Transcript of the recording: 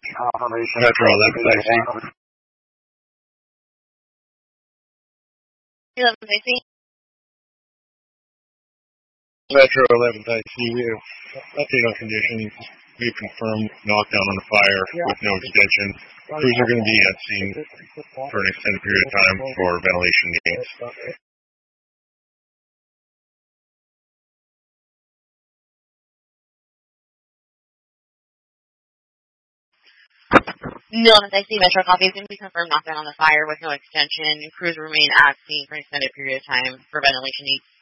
Metro 11 taxi. 11 taxi. Metro 11 taxi. Update on conditions. We've confirmed knockdown on the fire with no extension. Crews are going to be at scene for an extended period of time for ventilation needs. No, I see Metro copy is going to be confirmed knockdown on the fire with no extension. Crews remain at scene for an extended period of time for ventilation needs.